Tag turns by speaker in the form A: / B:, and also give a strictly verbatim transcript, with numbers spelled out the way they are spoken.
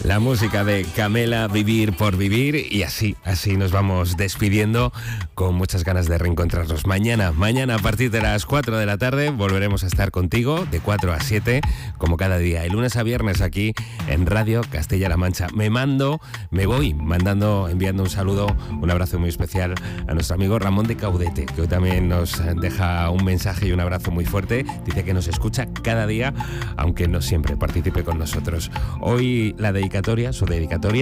A: La música de Camela, Vivir por Vivir, y así, así nos vamos despidiendo con muchas ganas de reencontrarnos. Mañana, mañana a partir de las cuatro de la tarde volveremos a estar contigo de cuatro a siete, como cada día, de lunes a viernes aquí en Radio Castilla-La Mancha. Me mando, me voy mandando, enviando un saludo, un abrazo muy especial a nuestro amigo Ramón de Caudete, que hoy también nos deja un mensaje y un abrazo muy fuerte. Dice que nos escucha cada día, aunque no siempre participe con nosotros. Hoy la dedicatoria, su dedicatoria